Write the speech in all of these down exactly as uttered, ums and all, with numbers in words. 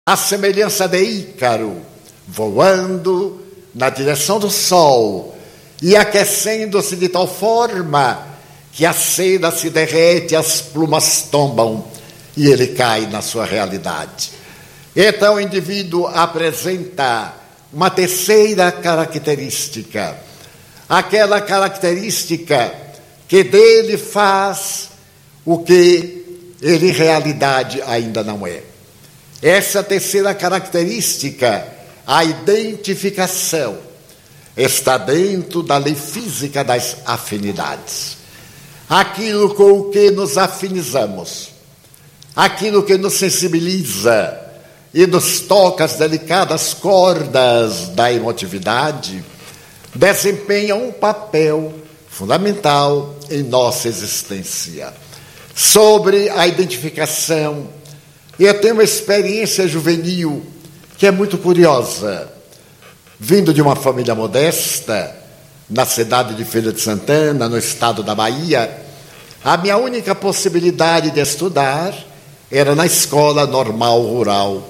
à semelhança de Ícaro, voando na direção do sol e aquecendo-se de tal forma que a seda se derrete, as plumas tombam e ele cai na sua realidade. Então o indivíduo apresenta uma terceira característica, aquela característica que dele faz o que ele em realidade ainda não é. Essa terceira característica, a identificação, está dentro da lei física das afinidades. Aquilo com o que nos afinizamos, aquilo que nos sensibiliza e nos toca as delicadas cordas da emotividade, desempenha um papel fundamental em nossa existência. Sobre a identificação, eu tenho uma experiência juvenil que é muito curiosa. Vindo de uma família modesta, na cidade de Feira de Santana, no estado da Bahia, a minha única possibilidade de estudar era na escola normal rural.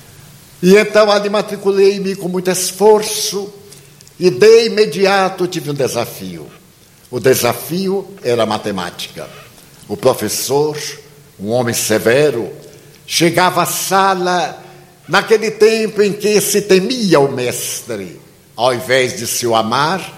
E então ali matriculei-me com muito esforço e de imediato tive um desafio. O desafio era a matemática. O professor, um homem severo, chegava à sala naquele tempo em que se temia o mestre, ao invés de se o amar,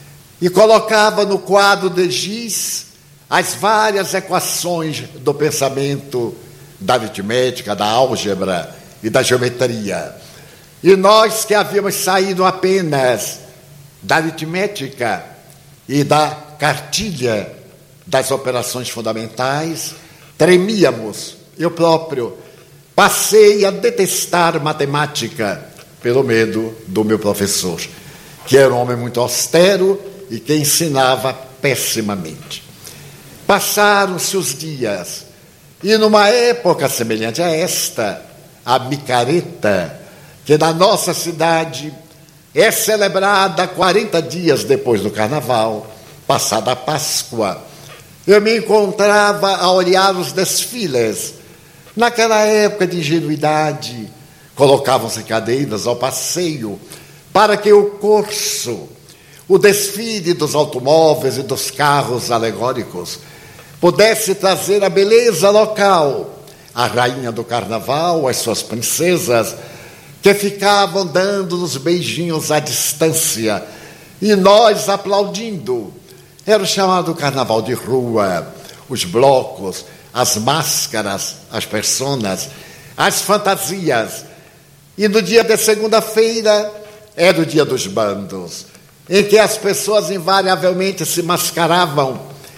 e colocava no quadro de giz as várias equações do pensamento, da aritmética, da álgebra e da geometria. E nós que havíamos saído apenas da aritmética e da cartilha das operações fundamentais, tremíamos. Eu próprio passei a detestar matemática pelo medo do meu professor, que era um homem muito austero e que ensinava pessimamente. Passaram-se os dias, e numa época semelhante a esta, a micareta, que na nossa cidade é celebrada quarenta dias depois do carnaval, passada a Páscoa, eu me encontrava a olhar os desfiles. Naquela época de ingenuidade, colocavam-se cadeiras ao passeio para que o corso, o desfile dos automóveis e dos carros alegóricos, pudesse trazer a beleza local, a rainha do carnaval, as suas princesas, que ficavam dando-nos beijinhos à distância, e nós aplaudindo. Era o chamado carnaval de rua, os blocos, as máscaras, as personas, as fantasias. E no dia de segunda-feira era o dia dos bandos, em que as pessoas invariavelmente se mascaravam,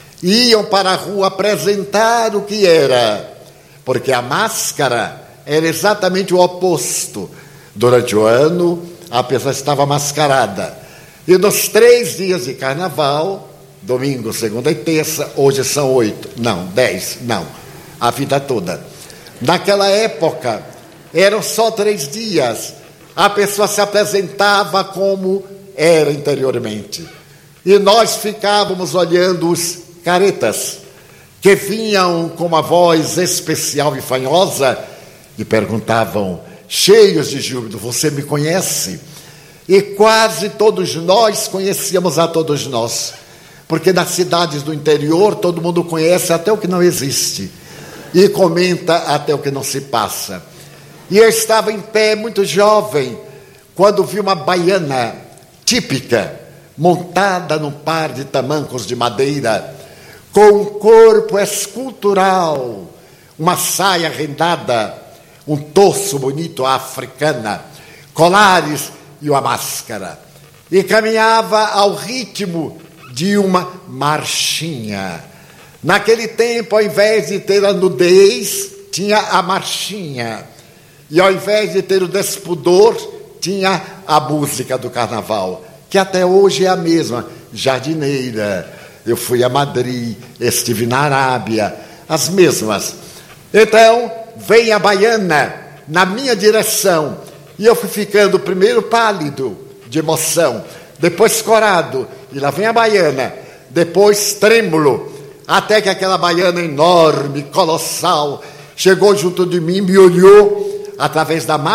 iam para a rua apresentar o que era, porque a máscara era exatamente o oposto. Durante o ano, a pessoa estava mascarada. E nos três dias de carnaval, domingo, segunda e terça, hoje são oito, não, dez, não, a vida toda. Naquela época, eram só três dias, a pessoa se apresentava como era interiormente. E nós ficávamos olhando os caretas, que vinham com uma voz especial e fanhosa e perguntavam, cheios de júbilo, você me conhece? E quase todos nós conhecíamos a todos nós, porque nas cidades do interior todo mundo conhece até o que não existe e comenta até o que não se passa. E eu estava em pé, muito jovem, quando vi uma baiana típica, montada num par de tamancos de madeira, com um corpo escultural, uma saia rendada, um torso bonito à africana, colares e uma máscara. E caminhava ao ritmo de uma marchinha. Naquele tempo, ao invés de ter a nudez, tinha a marchinha. E ao invés de ter o despudor, tinha a música do carnaval, que até hoje é a mesma, jardineira. Eu fui a Madrid, estive na Arábia, as mesmas. Então, vem a baiana na minha direção, e eu fui ficando primeiro pálido, de emoção, depois corado, e lá vem a baiana, depois trêmulo, até que aquela baiana enorme, colossal, chegou junto de mim, me olhou, através da